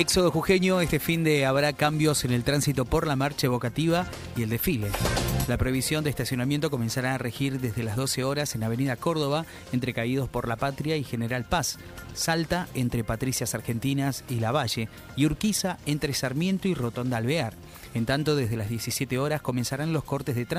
Éxodo jujeño, este fin de habrá cambios en el tránsito por la marcha evocativa y el desfile. La prohibición de estacionamiento comenzará a regir desde las 12 horas en Avenida Córdoba, entre Caídos por la Patria y General Paz, Salta entre Patricias Argentinas y Lavalle, y Urquiza entre Sarmiento y Rotonda Alvear. En tanto, desde las 17 horas comenzarán los cortes de tránsito